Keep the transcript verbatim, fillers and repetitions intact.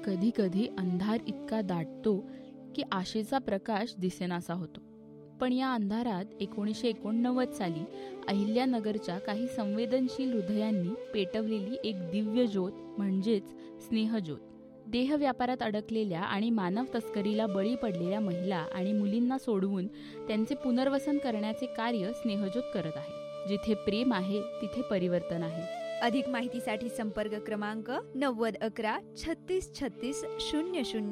कधी कधी अंधार इतका दाटतो की आशेचा प्रकाश दिसेनासा होतो. पण या अंधारात एकोणीसशे एकोणनव्वद साली अहिल्यानगरच्या काही संवेदनशील हृदयांनी पेटवलेली एक दिव्य ज्योत म्हणजेच स्नेहज्योत. देह व्यापारात अडकलेल्या आणि मानव तस्करीला बळी पडलेल्या महिला आणि मुलींना सोडवून त्यांचे पुनर्वसन करण्याचे कार्य स्नेहज्योत करत आहे. जिथे प्रेम आहे तिथे परिवर्तन आहे. अधिक माहितीसाठी संपर्क क्रमांक नव्वद अकरा छत्तीस छत्तीस शून्य शून्य